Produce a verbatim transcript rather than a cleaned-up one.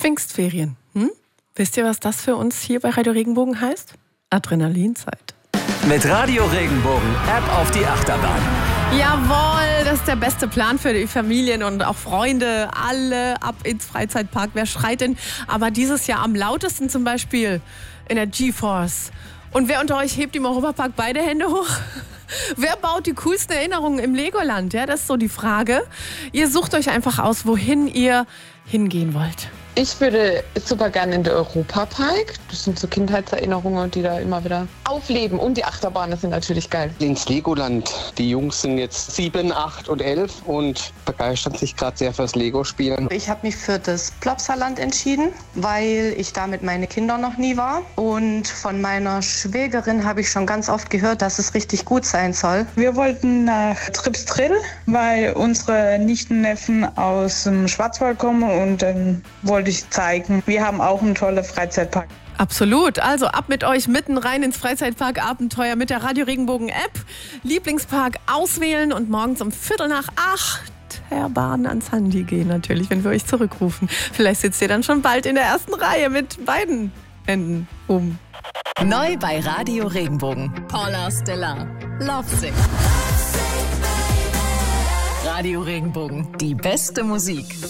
Pfingstferien. Hm? Wisst ihr, was das für uns hier bei Radio Regenbogen heißt? Adrenalinzeit. Mit Radio Regenbogen App auf die Achterbahn. Jawohl, das ist der beste Plan für die Familien und auch Freunde. Alle ab ins Freizeitpark. Wer schreit denn aber dieses Jahr am lautesten zum Beispiel in der GeForce? Und wer unter euch hebt im Europapark beide Hände hoch? Wer baut die coolsten Erinnerungen im Legoland? Ja, das ist so die Frage. Ihr sucht euch einfach aus, wohin ihr hingehen wollt. Ich würde super gerne in den Europapark. Das sind so Kindheitserinnerungen, die da immer wieder aufleben. Und die Achterbahnen sind natürlich geil. Ins Legoland. Die Jungs sind jetzt sieben, acht und elf und begeistern sich gerade sehr fürs Lego-Spielen. Ich habe mich für das Plopsaland entschieden, weil ich da mit meinen Kindern noch nie war. Und von meiner Schwägerin habe ich schon ganz oft gehört, dass es richtig gut sein soll. Wir wollten nach Tripsdrill, weil unsere Nichten-Neffen aus dem Schwarzwald kommen und dann wollte ich zeigen, wir haben auch einen tollen Freizeitpark. Absolut. Also ab mit euch mitten rein ins Freizeitpark-Abenteuer mit der Radio Regenbogen-App. Lieblingspark auswählen und morgens um Viertel nach acht der Bahn ans Handy gehen natürlich, wenn wir euch zurückrufen. Vielleicht sitzt ihr dann schon bald in der ersten Reihe mit beiden Händen um. Neu bei Radio Regenbogen. Paula Stella. Lovesick. Radio Regenbogen. Die beste Musik.